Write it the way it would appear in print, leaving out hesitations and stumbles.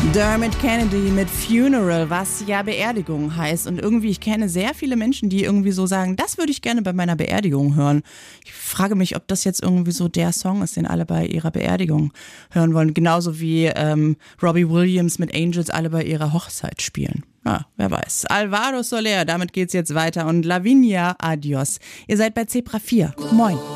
Dermot Kennedy mit Funeral, was ja Beerdigung heißt. Und irgendwie, ich kenne sehr viele Menschen, die irgendwie so sagen, das würde ich gerne bei meiner Beerdigung hören. Ich frage mich, ob das jetzt irgendwie so der Song ist, den alle bei ihrer Beerdigung hören wollen. Genauso wie Robbie Williams mit Angels alle bei ihrer Hochzeit spielen. Ja, wer weiß. Alvaro Soler, damit geht's jetzt weiter. Und Lavinia, adios. Ihr seid bei Zebra 4. Moin.